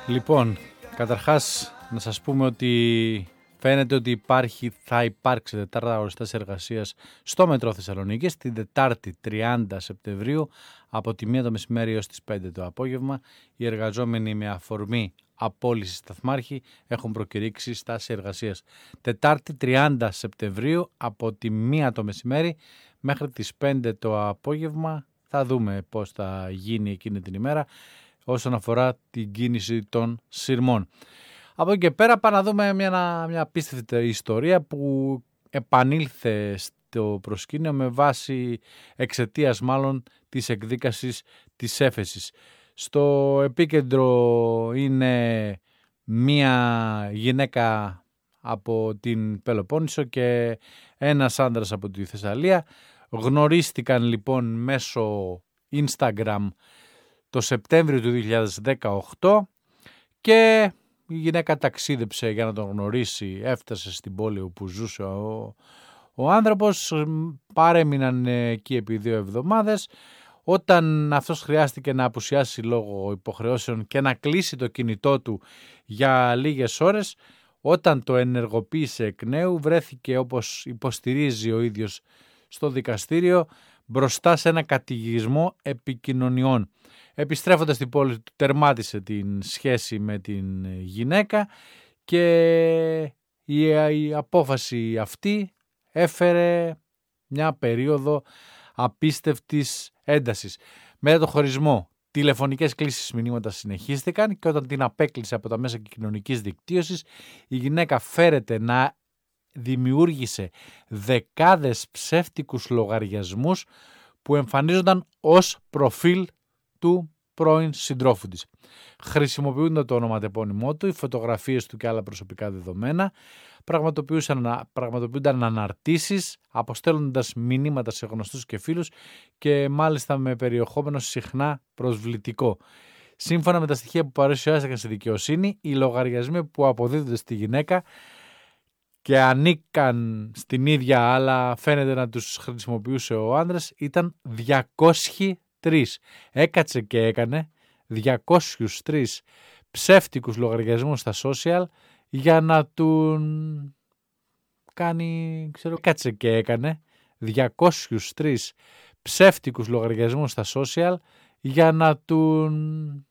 Λοιπόν, καταρχάς να σας πούμε ότι φαίνεται ότι θα υπάρξει Τετάρτα ώρες εργασίας στο Μετρό Θεσσαλονίκης την Τετάρτη 30 Σεπτεμβρίου από τη 1 το μεσημέρι έως τις 5 το απόγευμα. Οι εργαζόμενοι με αφορμή απόλυση σταθμάρχη έχουν προκηρύξει στάση εργασίας. Τετάρτη 30 Σεπτεμβρίου από τη 1 το μεσημέρι μέχρι τις 5 το απόγευμα. Θα δούμε πώς θα γίνει εκείνη την ημέρα όσον αφορά την κίνηση των σειρμών. Από εκεί και πέρα πάμε να δούμε μια απίστευτη ιστορία που επανήλθε στο προσκήνιο με βάση εξαιτίας μάλλον της εκδίκασης της έφεσης. Στο επίκεντρο είναι μια γυναίκα από την Πελοπόννησο και ένας άντρας από τη Θεσσαλία. Γνωρίστηκαν λοιπόν μέσω Instagram το Σεπτέμβριο του 2018 και η γυναίκα ταξίδεψε για να τον γνωρίσει, έφτασε στην πόλη όπου ζούσε ο άνθρωπος, παρέμειναν εκεί επί 2 εβδομάδες. Όταν αυτός χρειάστηκε να απουσιάσει λόγω υποχρεώσεων και να κλείσει το κινητό του για λίγες ώρες, όταν το ενεργοποίησε εκ νέου βρέθηκε, όπως υποστηρίζει ο ίδιος στο δικαστήριο, μπροστά σε ένα κατηγισμό επικοινωνιών. Επιστρέφοντας στην πόλη του τερμάτισε την σχέση με την γυναίκα και η απόφαση αυτή έφερε μια περίοδο απίστευτης έντασης. Μετά το χωρισμό, τηλεφωνικές κλήσεις μηνύματα συνεχίστηκαν και όταν την απέκλεισε από τα μέσα κοινωνικής δικτύωσης, η γυναίκα φέρεται να δημιούργησε δεκάδες ψεύτικους λογαριασμούς που εμφανίζονταν ως προφίλ του πρώην συντρόφου της. Χρησιμοποιούνταν το ονοματεπώνυμό του, οι φωτογραφίες του και άλλα προσωπικά δεδομένα, πραγματοποιούνταν αναρτήσεις, αποστέλλοντας μηνύματα σε γνωστούς και φίλους και μάλιστα με περιεχόμενο συχνά προσβλητικό. Σύμφωνα με τα στοιχεία που παρουσιάστηκαν στη δικαιοσύνη, οι λογαριασμοί που αποδίδονται στη γυναίκα και ανήκαν στην ίδια αλλά φαίνεται να τους χρησιμοποιούσε ο άντρας ήταν 203. Έκατσε και έκανε 203 ψεύτικους λογαριασμούς στα social για να τον κάνει, Έκατσε και έκανε 203 ψεύτικους λογαριασμούς στα social για να τον